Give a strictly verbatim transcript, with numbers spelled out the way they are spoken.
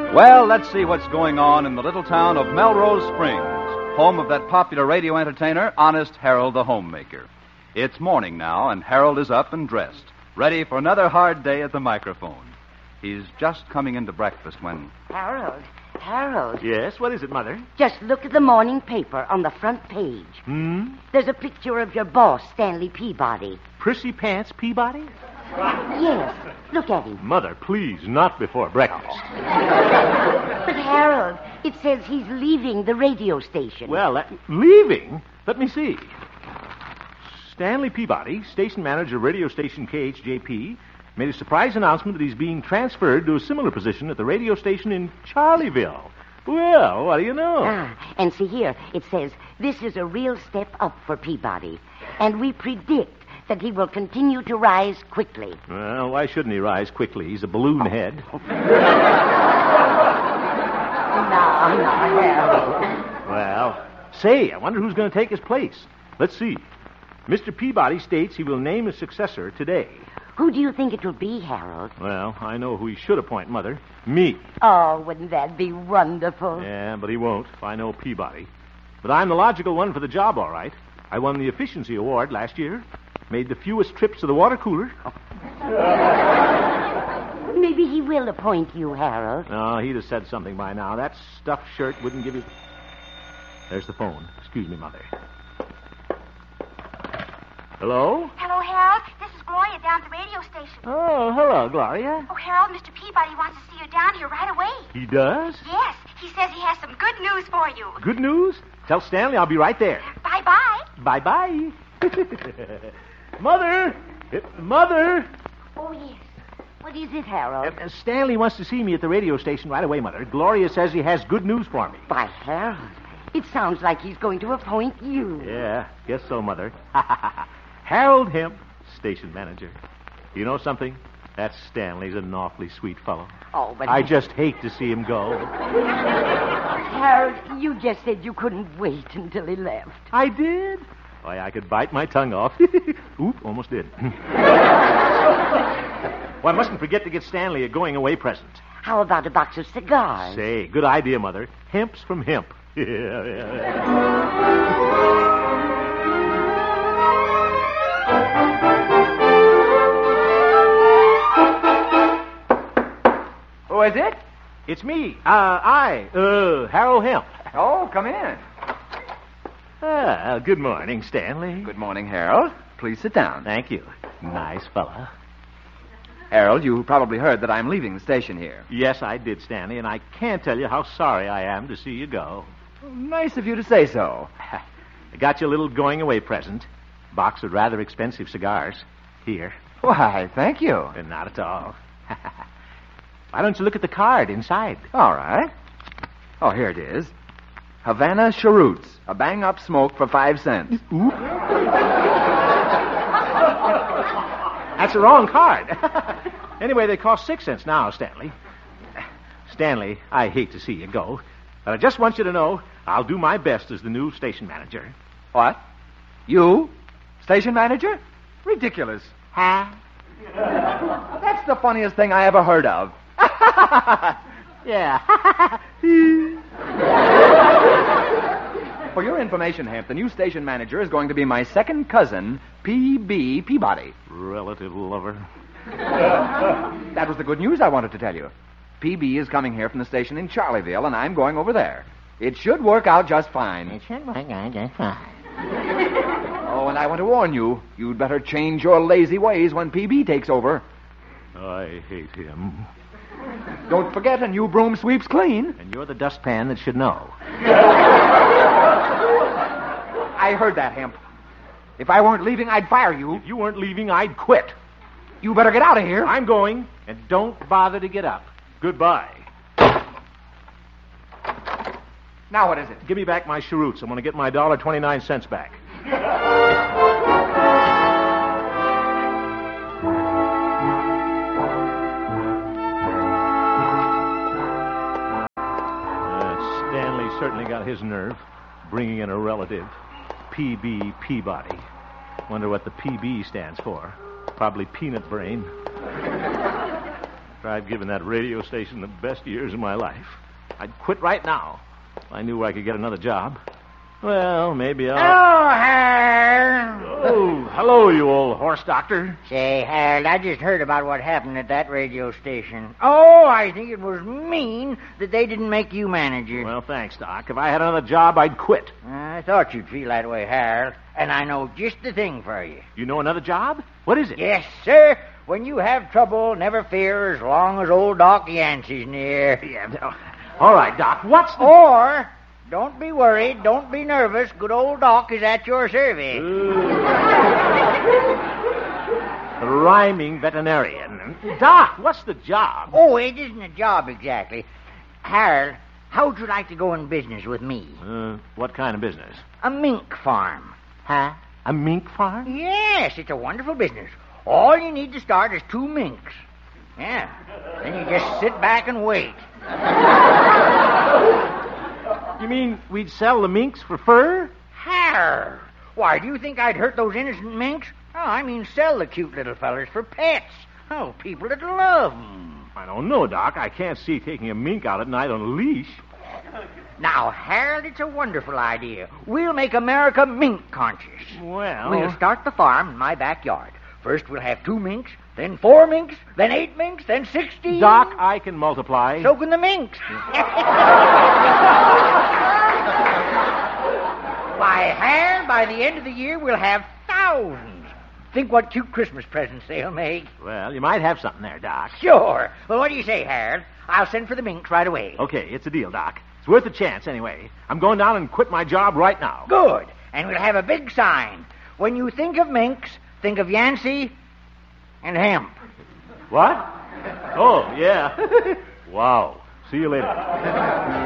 Well, let's see what's going on in the little town of Melrose Springs, home of that popular radio entertainer, Honest Harold the Homemaker. It's morning now, and Harold is up and dressed, ready for another hard day at the microphone. He's just coming into breakfast when... Harold, Harold. Yes, what is it, Mother? Just look at the morning paper on the front page. Hmm? There's a picture of your boss, Stanley Peabody. Prissy Pants Peabody? Yes, look at him. Mother, please, not before breakfast. But, Harold, it says he's leaving the radio station. Well, that, leaving? Let me see. Stanley Peabody, station manager, radio station K H J P, made a surprise announcement that he's being transferred to a similar position at the radio station in Charleville. Well, what do you know? Ah, and see here, it says, this is a real step up for Peabody, and we predict that he will continue to rise quickly. Well, why shouldn't he rise quickly? He's a balloon head. No, no, Harold. Well, say, I wonder who's going to take his place. Let's see. Mister Peabody states he will name a successor today. Who do you think it will be, Harold? Well, I know who he should appoint, Mother. Me. Oh, wouldn't that be wonderful? Yeah, but he won't, if I know Peabody. But I'm the logical one for the job, all right. I won the efficiency award last year. Made the fewest trips to the water cooler. Maybe he will appoint you, Harold. No, he'd have said something by now. That stuffed shirt wouldn't give you... There's the phone. Excuse me, Mother. Hello? Hello, Harold. This is Gloria down at the radio station. Oh, hello, Gloria. Oh, Harold, Mister Peabody wants to see you down here right away. He does? Yes. He says he has some good news for you. Good news? Tell Stanley I'll be right there. Bye-bye. Bye-bye. Mother! Mother! Oh, yes. What is it, Harold? Uh, Stanley wants to see me at the radio station right away, Mother. Gloria says he has good news for me. By Harold, it sounds like he's going to appoint you. Yeah, guess so, Mother. Harold Hemp, station manager. You know something? That Stanley's an awfully sweet fellow. Oh, but... I just hate to see him go. Harold, you just said you couldn't wait until he left. I did? Why, I could bite my tongue off. Oop, almost did. Well, I mustn't forget to get Stanley a going-away present. How about a box of cigars? Say, good idea, Mother. Hemp's from hemp. Yeah, yeah, yeah. Who is it? It's me. Uh, I, uh, Harold Hemp. Oh, come in. Ah, good morning, Stanley. Good morning, Harold. Please sit down. Thank you. Nice fella. Harold, you probably heard that I'm leaving the station here. Yes, I did, Stanley, and I can't tell you how sorry I am to see you go. Nice of you to say so. I got you a little going-away present. Box of rather expensive cigars. Here. Why, thank you. Uh, not at all. Why don't you look at the card inside? All right. Oh, here it is. Havana Cheroots, a bang-up smoke for five cents. Oop. That's the wrong card. Anyway, they cost six cents now, Stanley. Stanley, I hate to see you go, but I just want you to know I'll do my best as the new station manager. What? You? Station manager? Ridiculous. Huh? That's the funniest thing I ever heard of. Yeah. For your information, Hamp, the new station manager is going to be my second cousin, P B Peabody. Relative lover. That was the good news I wanted to tell you. P B is coming here from the station in Charleville, and I'm going over there. It should work out just fine. It should work out just fine. Oh, and I want to warn you, you'd better change your lazy ways when P B takes over. I hate him. Don't forget, a new broom sweeps clean. And you're the dustpan that should know. I heard that, Hemp. If I weren't leaving, I'd fire you. If you weren't leaving, I'd quit. You better get out of here. I'm going, and don't bother to get up. Goodbye. Now what is it? Give me back my cheroots. I'm going to get my one dollar and twenty-nine cents back. uh, Stanley certainly got his nerve, bringing in a relative, P B Peabody. Wonder what the P B stands for. Probably peanut brain. After I've given that radio station the best years of my life, I'd quit right now. If I knew where I could get another job. Well, maybe I'll... Oh, Harold. Oh, hello, you old horse doctor. Say, Harold, I just heard about what happened at that radio station. Oh, I think it was mean that they didn't make you manager. Well, thanks, Doc. If I had another job, I'd quit. I thought you'd feel that way, Harold. And I know just the thing for you. You know another job? What is it? Yes, sir. When you have trouble, never fear as long as old Doc Yancey's near. Yeah. All right, Doc. What's the... Or... Don't be worried. Don't be nervous. Good old Doc is at your service. The rhyming veterinarian. Doc, what's the job? Oh, it isn't a job exactly. Harold, how'd you like to go in business with me? Uh, what kind of business? A mink farm. Huh? A mink farm? Yes, it's a wonderful business. All you need to start is two minks. Yeah. Then you just sit back and wait. You mean we'd sell the minks for fur? Harold, why, do you think I'd hurt those innocent minks? Oh, I mean sell the cute little fellers for pets. Oh, people that love them. I don't know, Doc. I can't see taking a mink out at night on a leash. Now, Harold, it's a wonderful idea. We'll make America mink conscious. Well... We'll start the farm in my backyard. First we'll have two minks, then four minks, then eight minks, then sixteen. Doc, I can multiply. So can the minks. Why, Harold, by the end of the year, we'll have thousands. Think what cute Christmas presents they'll make. Well, you might have something there, Doc. Sure. Well, what do you say, Harold? I'll send for the minks right away. Okay, it's a deal, Doc. It's worth a chance anyway. I'm going down and quit my job right now. Good. And we'll have a big sign. When you think of minks, think of Yancey and hemp. What? Oh, yeah. Wow. See you later.